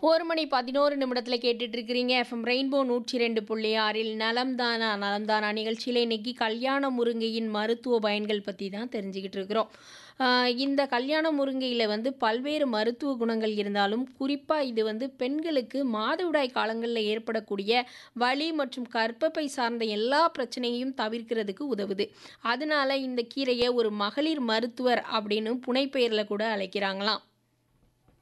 1 மணி 11 நிமிடத்துல கேட்டுட்டு இருக்கிறீங்க. FM rainbow 102.6 நலம் தானா நலம் தானா நிகழ்ச்சியில இன்னைக்கு கல்யாண முருங்கையின் மருத்துவ பயன்கள் பத்தி தான் தெரிஞ்சுக்கிட்டு இருக்கிறோம். இந்த கல்யாண முருங்கையில வந்து பல்வேறு மருத்துவ குணங்கள் இருந்தாலும், குறிப்பா இது வந்து பெண்களுக்கு மாதவிடாய் காலங்கள்ல ஏற்படக்கூடிய வலி மற்றும் கர்ப்பப்பை சார்ந்த எல்லா பிரச்சனையையும் தவிர்க்கிறதுக்கு உதவுது. அதனால இந்த கீரைய ஒரு மகளிர் மருத்துவர் அப்படின்னு புனைப்பெயர்ல கூட அழைக்கிறாங்களாம்.